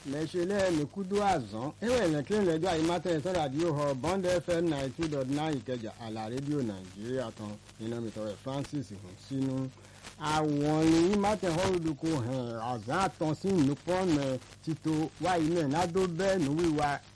mẹsẹlẹ nìkúdú àzán ewé ìrìnkiri lẹjọ àyèmátẹ sọdọ àdìo họ Bond FM 92.9 Ìkẹjà àlà rédíò Nàìjíríà tán nínú mìtọrẹ Francis hùn sínú àwọn yìí mátẹ họrùdùkú hàn àzán àtàn sí ìnúpọ̀nà títò wáyé náà ládó bẹ́ẹ̀ nù wíwá